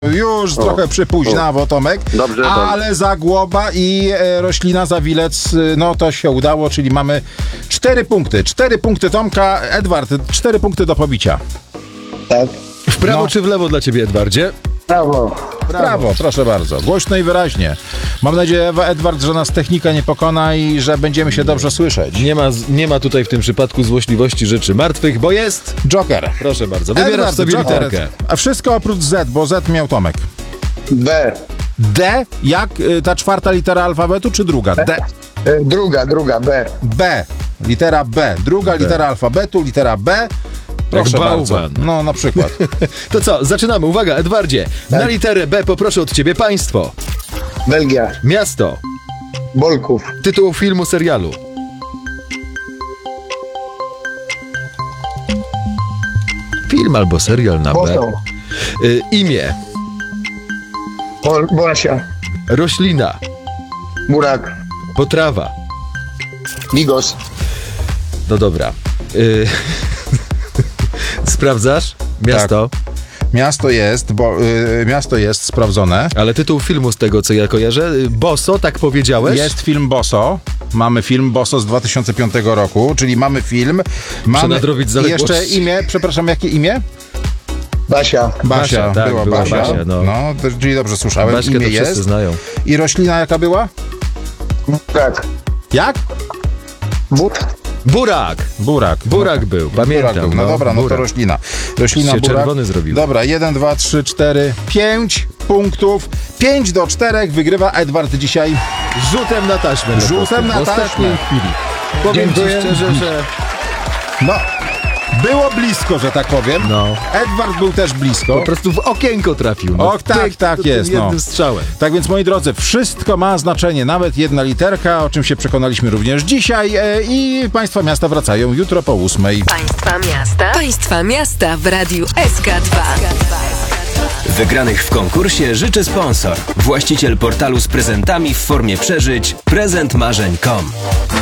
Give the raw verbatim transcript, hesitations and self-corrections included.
Już O, trochę przypóźnawo, Tomek, Dobrze, ale dobrze. Zagłoba i e, Roślina Zawilec, y, no to się udało, czyli mamy cztery punkty. Cztery punkty Tomka. Edward, cztery punkty do pobicia. Tak. W prawo No. czy w lewo dla ciebie, Edwardzie? Brawo. Brawo, proszę bardzo. Głośno i wyraźnie. Mam nadzieję, Ewa, Edward, że nas technika nie pokona i że będziemy się dobrze słyszeć. Nie ma, nie ma tutaj w tym przypadku złośliwości rzeczy martwych, bo jest... Joker. Proszę bardzo, wybierasz Edward, sobie Joker. literkę. A wszystko oprócz Z, bo Z miał Tomek. B. D, jak y, ta czwarta litera alfabetu, czy druga? D. E, Druga, druga, B. B. Litera B. Druga litera alfabetu, litera B. Proszę bardzo. bałwan. No, na przykład. To co, zaczynamy. Uwaga, Edwardzie. Na literę B poproszę od ciebie państwo, Belgia. miasto, Bolków. tytuł filmu, serialu. Film albo serial na B. Boso. Y, imię, Bol, Borasia. roślina, Burak. potrawa. Bigos. No dobra. Y, Sprawdzasz? Miasto. Miasto jest, bo y, miasto jest sprawdzone. Ale tytuł filmu z tego, co ja kojarzę. y, Boso, tak powiedziałeś? Jest film Boso. Mamy film Boso z dwa tysiące piątego roku, czyli mamy film. Mamy Nadrobić zaległości. jeszcze imię, przepraszam, jakie imię? Basia. Basia, Basia, tak, była, była Basia. Basia, no. no to, czyli dobrze słyszałem. Baśkę imię to wszyscy jest. znają. I roślina jaka była? Burak. Jak? But. Burak! Burak. Burak był, pamiętam. Burak był. No, dobra, no to roślina. Roślina, Się burak. czerwony zrobił. Dobra, jeden, dwa, trzy, cztery, pięć punktów. Pięć do czterech wygrywa Edward dzisiaj. Rzutem na taśmę. po Rzutem prostu, na w ostatniej taśmę. chwili. Powiem Dziękuję. ci szczerze, że... No, było blisko, że tak powiem. No. Edward był też blisko. Po prostu w okienko trafił. No. Och, tak, Pyk, tak to tym jest, no. jednym strzałem. Tak więc, moi drodzy, wszystko ma znaczenie, nawet jedna literka, o czym się przekonaliśmy również dzisiaj e, i Państwa miasta wracają jutro po ósmej. Państwa miasta. Państwa miasta w Radiu S K dwa. Wygranych w konkursie życzy sponsor. Właściciel portalu z prezentami w formie przeżyć prezent marzeń kropka com.